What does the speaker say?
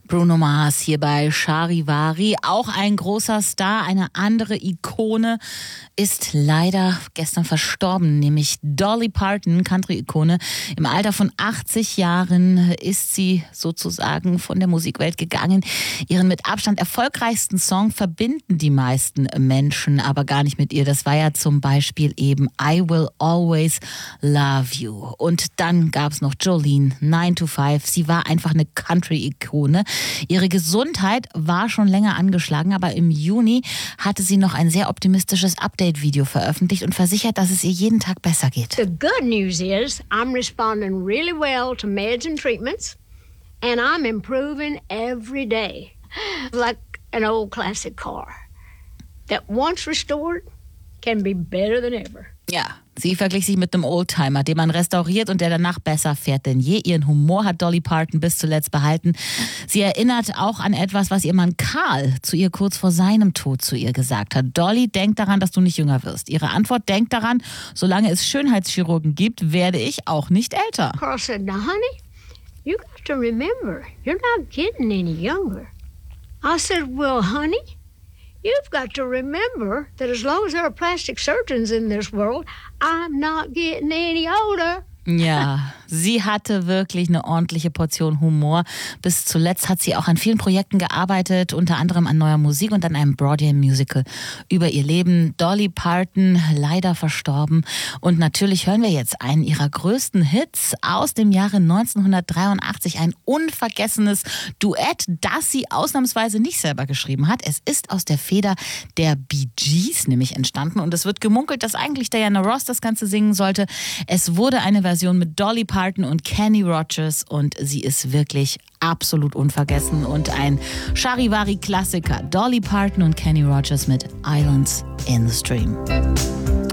Bruno Mars hier bei Charivari, auch ein großer Star, eine andere Ikone, ist leider gestern verstorben, nämlich Dolly Parton, Country-Ikone. Im Alter von 80 Jahren ist sie sozusagen von der Musikwelt gegangen. Ihren mit Abstand erfolgreichsten Song verbinden die meisten Menschen aber gar nicht mit ihr. Das war ja zum Beispiel eben I Will Always Love You. Und dann gab es noch Jolene, 9 to 5. Sie war einfach eine Country-Ikone. Ihre Gesundheit war schon länger angeschlagen, aber im Juni hatte sie noch ein sehr optimistisches Update-Video veröffentlicht und versichert, dass es ihr jeden Tag besser geht. The good news is I'm responding really well to meds and treatments and I'm improving every day. Like an old classic car that once restored can be better than ever. Ja, sie verglich sich mit einem Oldtimer, den man restauriert und der danach besser fährt denn je. Ihren Humor hat Dolly Parton bis zuletzt behalten. Sie erinnert auch an etwas, was ihr Mann Karl zu ihr kurz vor seinem Tod zu ihr gesagt hat. Dolly, denk daran, dass du nicht jünger wirst. Ihre Antwort, denk daran, solange es Schönheitschirurgen gibt, werde ich auch nicht älter. Carl said, now honey, you got to remember, you're not getting any younger. I said, well, honey, you've got to remember that as long as there are plastic surgeons in this world, I'm not getting any older. Ja, sie hatte wirklich eine ordentliche Portion Humor. Bis zuletzt hat sie auch an vielen Projekten gearbeitet, unter anderem an neuer Musik und an einem Broadway-Musical über ihr Leben. Dolly Parton, leider verstorben. Und natürlich hören wir jetzt einen ihrer größten Hits aus dem Jahre 1983. Ein unvergessenes Duett, das sie ausnahmsweise nicht selber geschrieben hat. Es ist aus der Feder der Bee Gees nämlich entstanden. Und es wird gemunkelt, dass eigentlich Diana Ross das Ganze singen sollte. Es wurde eine Version mit Dolly Parton und Kenny Rogers und sie ist wirklich absolut unvergessen und ein Charivari-Klassiker. Dolly Parton und Kenny Rogers mit Islands in the Stream.